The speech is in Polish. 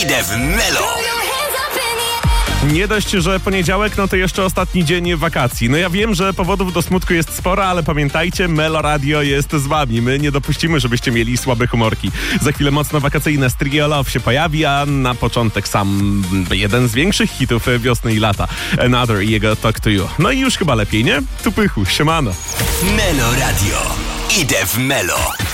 Idę w Melo. Nie dość, że poniedziałek, no to jeszcze ostatni dzień wakacji. No ja wiem, że powodów do smutku jest sporo, ale pamiętajcie, Melo Radio jest z wami. My nie dopuścimy, żebyście mieli słabe humorki. Za chwilę mocno wakacyjne Trio Love się pojawi, a na początek sam jeden z większych hitów wiosny i lata. Another i jego Talk to You. No i już chyba lepiej, nie? Tu pychu, siemano. Melo Radio. Idę w Melo.